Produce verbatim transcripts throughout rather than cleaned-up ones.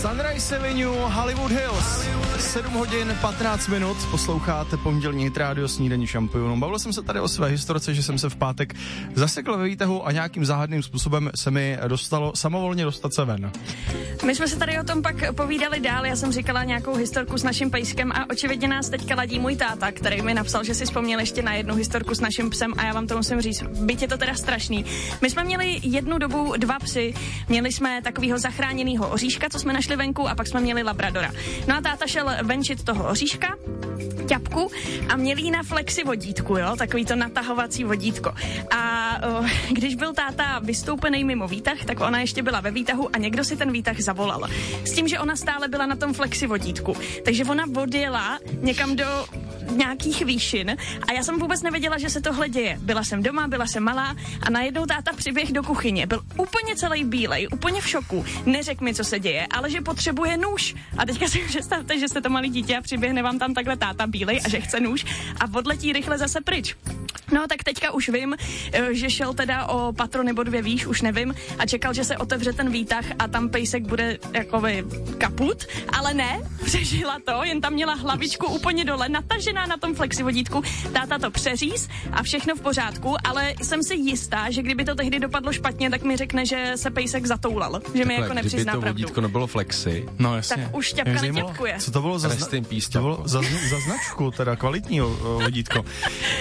Sunrise Avenue, Hollywood Hills. sedm hodin patnáct minut, posloucháte pondělní hit rádio Snídaní šampionů. Bavil jsem se tady o své historce, že jsem se v pátek zasekl ve výtahu a nějakým záhadným způsobem se mi dostalo samovolně dostat se ven. My jsme se tady o tom pak povídali dál, já jsem říkala nějakou historku s naším pejskem a očividně nás teďka ladí můj táta, který mi napsal, že si vzpomněl ještě na jednu historku s naším psem a já vám to musím říct, byť je to teda strašný. My jsme měli jednu dobu dva psy, měli jsme takového zachráněného oříška, co jsme našli venku, a pak jsme měli labradora. No a táta šel venčit toho oříška, ťapku, a měl jí na flexi vodítku, jo, takový to natahovací vodítko. A o, když byl táta vystoupený mimo výtah, tak ona ještě byla ve výtahu a někdo si ten výtah zavolal. S tím, že ona stále byla na tom flexi vodítku. Takže ona odjela někam do nějakých výšin a já jsem vůbec nevěděla, že se tohle děje. Byla jsem doma, byla jsem malá a najednou táta přiběh do kuchyně. Byl úplně celý bílej, úplně v šoku. Neřekl mi, co se děje, ale že potřebuje nůž. A teďka si představte, že jste to malý dítě a přiběhne vám tam takhle táta bílej a že chce nůž a odletí rychle zase pryč. No tak teďka už vím, že šel teda o patro nebo dvě výš, už nevím, a čekal, že se otevře ten výtah a tam pejsek bude jakoby kaput, ale ne, přežila to, jen tam měla hlavičku úplně dole, natažená na tom flexivodítku, táta to přeříz a všechno v pořádku, ale jsem si jistá, že kdyby to tehdy dopadlo špatně, tak mi řekne, že se pejsek zatoulal, že takhle, mi jako nepřizná pravdu. Kdyby to vodítko nebylo flexi, no jasně. Tak už ťapka neťapkuje. Co to bylo za, zna- to bylo za, za značku, teda kvalitního vodítko. Uh,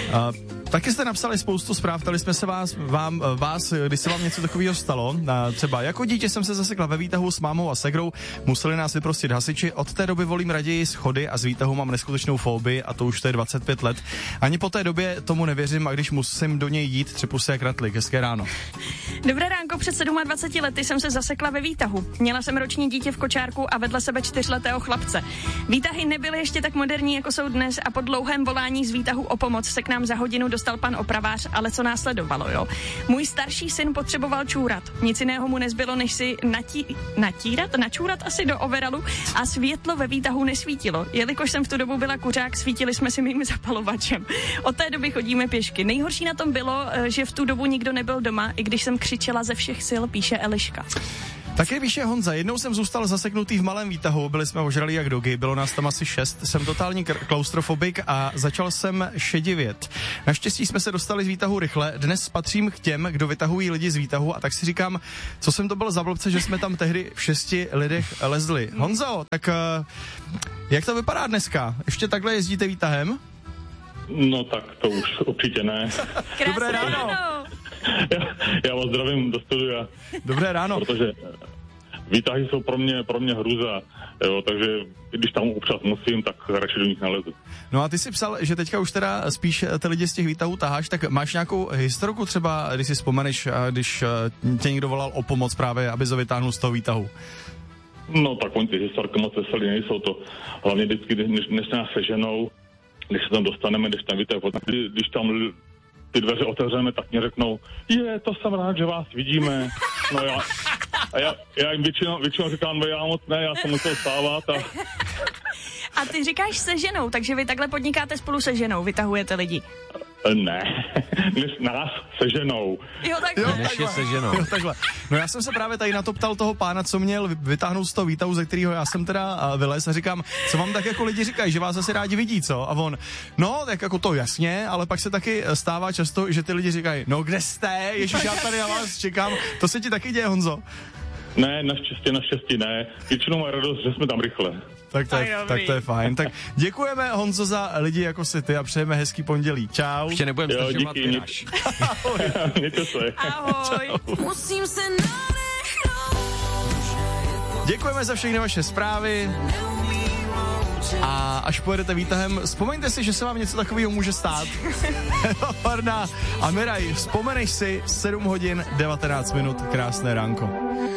Taky jste napsali spoustu zpráv, ptali jsme se vás, vám, vás, když se vám něco takového stalo. Třeba jako dítě jsem se zasekla ve výtahu s mámou a segrou, museli nás vyprostit hasiči. Od té doby volím raději schody a z výtahu mám neskutečnou fobii a to už to je dvacet pět let. Ani po té době tomu nevěřím a když musím do něj jít, třepu se jak ratlík. Hezké ráno. Dobré ránko, před dvaceti sedmi lety jsem se zasekla ve výtahu. Měla jsem roční dítě v kočárku a vedle sebe čtyřletého chlapce. Výtahy nebyly ještě tak moderní, jako jsou dnes, a po dlouhém volání z výtahu o pomoc se k nám za hodinu dostal pan opravář, ale co následovalo, jo? Můj starší syn potřeboval čůrat. Nic jiného mu nezbylo, než si natí, natírat, načůrat asi do overalu a světlo ve výtahu nesvítilo. Jelikož jsem v tu dobu byla kuřák, svítili jsme si mým zapalovačem. Od té doby chodíme pěšky. Nejhorší na tom bylo, že v tu dobu nikdo nebyl doma, i když jsem křičela ze všech sil, píše Eliška. Také píše Honza, jednou jsem zůstal zaseknutý v malém výtahu, byli jsme ožralí jak dogy, bylo nás tam asi šest, jsem totální klaustrofobik a začal jsem šedivět. Naštěstí jsme se dostali z výtahu rychle, dnes patřím k těm, kdo vytahují lidi z výtahu a tak si říkám, co jsem to byl za blbce, že jsme tam tehdy v šesti lidech lezli. Honzo, tak jak to vypadá dneska? Ještě takhle jezdíte výtahem? No tak to už určitě ne. Dobré ráno. Já, já vás zdravím do studia. Dobré ráno. Protože výtahy jsou pro mě, pro mě hruza, jo, takže když tam občas musím, tak radši do nich nalezu. No a ty jsi psal, že teďka už teda spíš ty lidi z těch výtahů taháš, tak máš nějakou historku třeba, když si vzpomeneš, když tě někdo volal o pomoc právě, aby ho vytáhnul z toho výtahu? No tak oni ty historky moc veselý nejsou, to hlavně vždycky, než, než se nás seženou, když se tam dostaneme, když tam výtah, když tam ty dveře otevřeme, tak mě řeknou, je, to jsem rád, že vás vidíme. No já, a já, já jim většinou, většinou říkám, no já moc ne, já jsem musel stávat. A... a ty říkáš se ženou, takže vy takhle podnikáte spolu se ženou, vytahujete lidi. Ne, nás se ženou. Jo, takhle. Jo, takhle. se ženou. Jo, takhle. No já jsem se právě tady na to ptal toho pána, co měl vytáhnout z toho výtahu, ze kterého já jsem teda vylez a říkám, co vám tak jako lidi říkají, že vás asi rádi vidí, co? A on, no, tak jako to jasně, ale pak se taky stává často, že ty lidi říkají, no kde jste, ježiš, já tady na vás čekám, to se ti taky děje, Honzo? Ne, naštěstí, naštěstí ne. Většinou má radost, že jsme tam rychle. Tak to, je, tak to je fajn. Tak děkujeme, Honzo, za lidi jako si ty a přejeme hezký pondělí. Čau. Ještě nebudeme zdržovat vyráž. Mějte se. Ahoj. Musím se nadechnout. Děkujeme za všechny vaše zprávy. A až pojedete výtahem, vzpomeňte si, že se vám něco takového může stát. Varna a Miraj, vzpomeneš si sedm hodin devatenáct minut, krásné ránko.